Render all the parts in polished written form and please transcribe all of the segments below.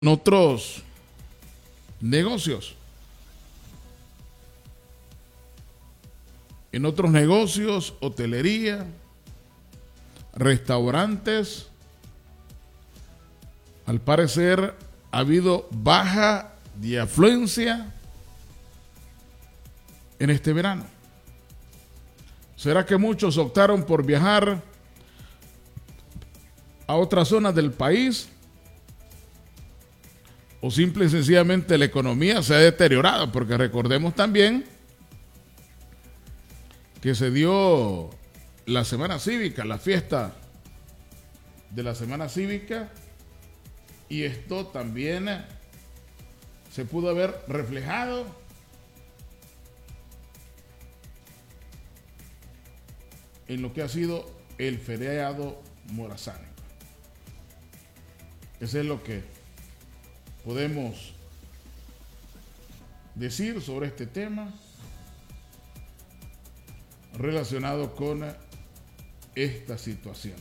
en otros negocios. En otros negocios, hotelería, restaurantes, al parecer ha habido baja de afluencia en este verano. ¿Será que muchos optaron por viajar a otras zonas del país? ¿O simple y sencillamente la economía se ha deteriorado? Porque recordemos también que se dio la Semana Cívica, la fiesta de la Semana Cívica, y esto también se pudo haber reflejado en lo que ha sido el feriado morazánico. Eso es lo que podemos decir sobre este tema relacionado con esta situación.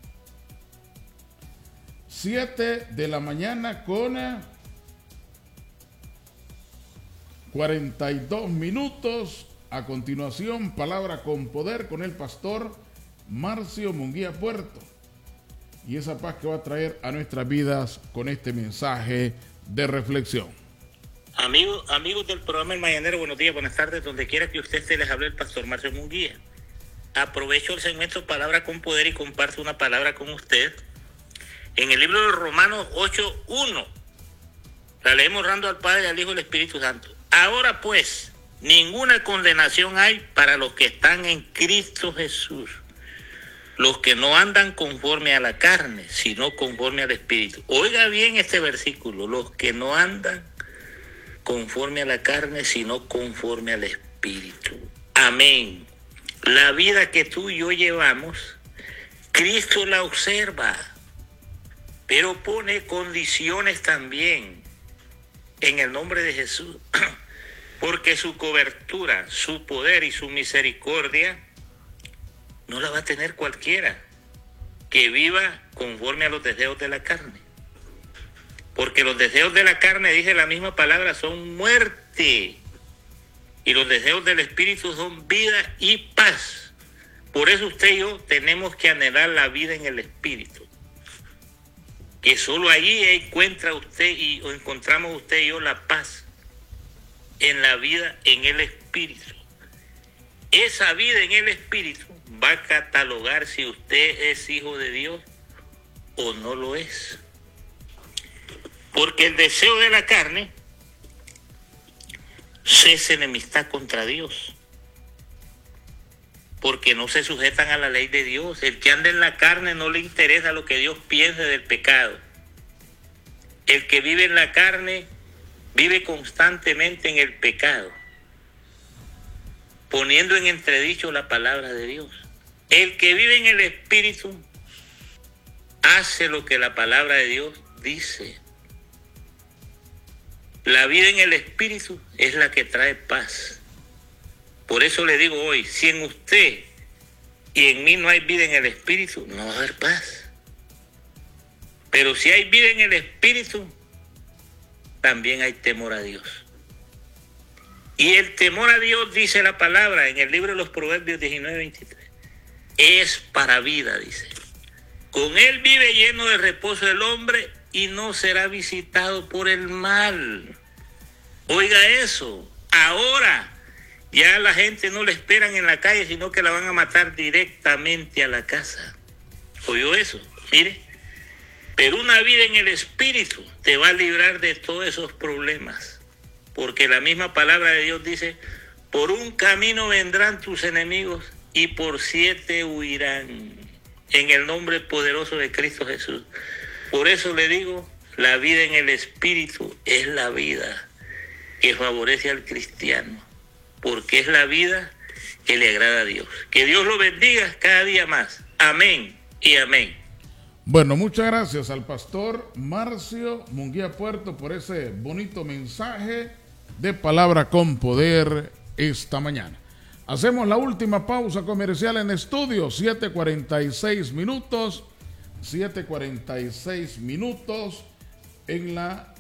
7 de la mañana con 42 minutos. A continuación, palabra con poder con el pastor Marcio Munguía Puerto. Y esa paz que va a traer a nuestras vidas con este mensaje de reflexión. Amigos del programa El Mañanero, buenos días, buenas tardes, donde quiera que usted esté, les hable el pastor Marcio Munguía. Aprovecho el segmento Palabra con Poder y comparto una palabra con usted. En el libro de Romanos 8:1, la leemos orando al Padre, al Hijo y al Espíritu Santo. Ahora pues, ninguna condenación hay para los que están en Cristo Jesús, los que no andan conforme a la carne, sino conforme al Espíritu. Oiga bien este versículo, los que no andan conforme a la carne, sino conforme al Espíritu. Amén. La vida que tú y yo llevamos, Cristo la observa, pero pone condiciones también en el nombre de Jesús, porque su cobertura, su poder y su misericordia no la va a tener cualquiera que viva conforme a los deseos de la carne. Porque los deseos de la carne, dice la misma palabra, son muerte. Y los deseos del Espíritu son vida y paz. Por eso usted y yo tenemos que anhelar la vida en el Espíritu. Que solo allí encuentra usted o encontramos usted y yo la paz en la vida en el Espíritu. Esa vida en el Espíritu va a catalogar si usted es hijo de Dios o no lo es. Porque el deseo de la carne es enemistad contra Dios. Porque no se sujetan a la ley de Dios. El que anda en la carne no le interesa lo que Dios piense del pecado. El que vive en la carne vive constantemente en el pecado, poniendo en entredicho la palabra de Dios. El que vive en el Espíritu hace lo que la palabra de Dios dice. La vida en el Espíritu es la que trae paz. Por eso le digo hoy, si en usted y en mí no hay vida en el Espíritu, no va a haber paz. Pero si hay vida en el Espíritu, también hay temor a Dios. Y el temor a Dios, dice la palabra en el libro de los Proverbios 19:23, es para vida, dice. Con él vive lleno de reposo el hombre y no será visitado por el mal. Oiga eso, ahora ya la gente no le esperan en la calle, sino que la van a matar directamente a la casa. ¿Oyó eso? Mire, pero una vida en el Espíritu te va a librar de todos esos problemas. Porque la misma palabra de Dios dice, por un camino vendrán tus enemigos y por 7 huirán. En el nombre poderoso de Cristo Jesús. Por eso le digo, la vida en el Espíritu es la vida que favorece al cristiano. Porque es la vida que le agrada a Dios. Que Dios lo bendiga cada día más. Amén y amén. Bueno, muchas gracias al pastor Marcio Munguía Puerto por ese bonito mensaje de palabra con poder esta mañana. Hacemos la última pausa comercial en estudio, 7:46 minutos. en la